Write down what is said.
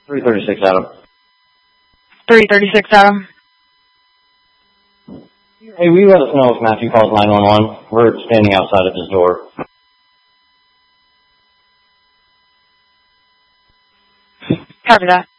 336, Adam. 336, Adam. Hey, will you let us know if Matthew calls 911? We're standing outside of his door. Copy that.